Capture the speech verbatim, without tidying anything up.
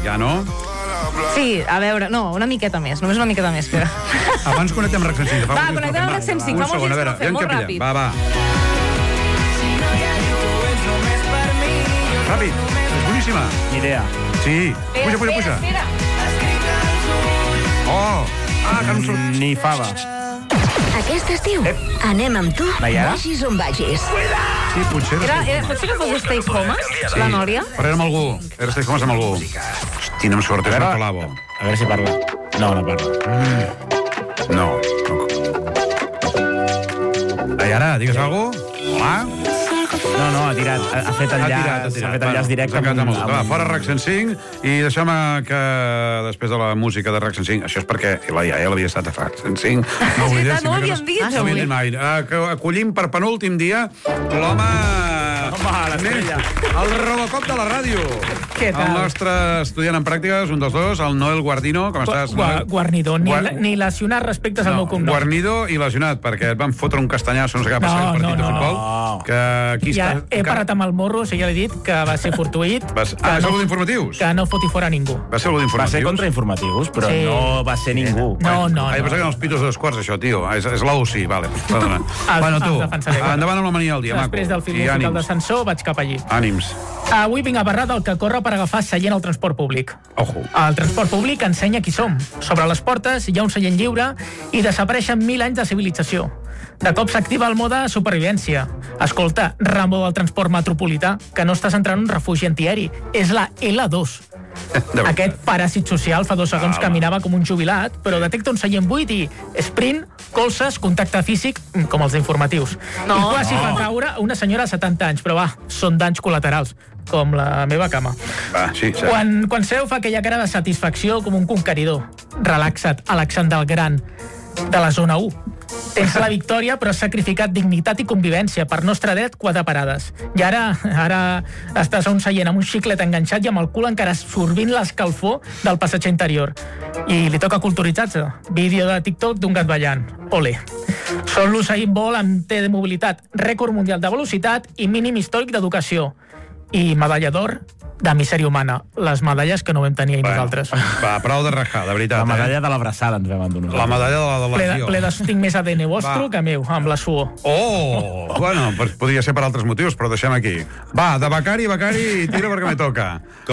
Ja no? Sí, a veure, no, una miqueta més, només una miqueta més. Que... Abans connectem amb RAC cent cinc. Va, connectem amb RAC cent cinc, fa molts dies que no fem, molt ràpid. Va, va. Ràpid, és boníssima. Ni idea. Sí, puja, puja, puja. Espera, Oh, ah, que no em surt. Ni fava. Aquest estiu anem amb tu, Nayara? vagis on vagis. Sí, potser era, era... era, pot ser que fos Stay Homes, la Nòria? Però era amb algú. Era Stay Homes amb algú. Hosti, no em surt, és A veure. Marcolavo. A veure si parla. No, no parla. No. Nayara, digues alguna cosa? Hola? No, no, ha tirat. Ha, ha fet Ha enllaç, tirat, ha tirat. ha fet enllaç directe. Amb, amb, amb- Va, fora RAC cent cinc i deixem que després de la música de RAC cent cinc, això és perquè la iaia l'havia estat a RAC cent cinc. No, És veritat, no ho havíem dit, No ho havíem dit mai. Eh, que acollim per penúltim dia l'home... Home, l'estrella. El Robocop de la ràdio. Què tal? El nostre estudiant en pràctiques, un dels dos, el Noel Guardino. Com estàs, Gua, Noel? guarnidor, ni, Guar- ni lesionat respecte al meu cognom. Guarnido i lesionat, perquè et van fotre un castanyasso, no sé què va passar No, al partit no, de no, futbol. no. Que aquí Ja està... he parat amb el morro, o sigui, ja l'he dit, que va ser fortuït. Vas... que Ah, és no- algú d'informatius? Que no foti fora ningú. Va ser algú Va d'informatius? ser contrainformatius, però Sí. no va ser ningú. No, no, Ai, no. pensava que eren els pitos de dos quarts, això, tio. És, és l'A U C, vale. Perdona. Els- Bueno, tu, els defensaré. endavant amb la mania del dia, maco. Després del film I musical ànims. d'ascensor vaig cap allí. Ànims. Avui vinc a parlar del que corre per agafar seient al transport públic. Ojo. El transport públic ensenya qui som. Sobre les portes hi ha un seient lliure i desapareixen mil anys de civilització. De cop s'activa el mode supervivència. Escolta, Rambo del transport metropolità, que no estàs entrant en un refugi antiaeri. És la L dos. Aquest paràsit social fa dos segons caminava com un jubilat, però detecta un seient buit i sprint, colzes, contacte físic, com els d'informatius. No. I quasi fa caure una senyora de setanta anys, però va, són danys col·laterals, com la meva cama. Va, sí, sí. Quan, quan seu fa aquella cara de satisfacció com un conqueridor. Relaxa't, Alexander el Gran, de la zona u. Tens la victòria, però has sacrificat dignitat i convivència per nostre dret quatre parades. I ara, ara estàs a un seient amb un xiclet enganxat i amb el cul encara absorbint l'escalfor del passatger interior. I li toca culturitzar-se. Vídeo de TikTok d'un gat ballant. Ole. Són l'Usain Bolt amb T de mobilitat, rècord mundial de velocitat i mínim històric d'educació. I medalla d'or de misèria humana. Les medalles que no vam tenir ahir nosaltres. Va, prou de rajar, de veritat. La medalla Eh? de l'abraçada ens vam endonar. La medalla de la Ple de, delegació. ple de, tinc més A D N vostre Va. que meu, amb la suor. Oh! Bueno, pues podria ser per altres motius, però deixem aquí. Va, de becari, becari, tira perquè me toca.